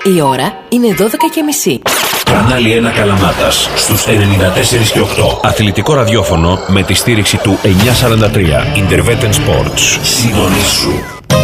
Η ώρα είναι 12:30. Κανάλι 1 Καλαμάτας στους 94 και 8. Αθλητικό ραδιόφωνο με τη στήριξη του 943. Interveten Sports. Συντονίσου.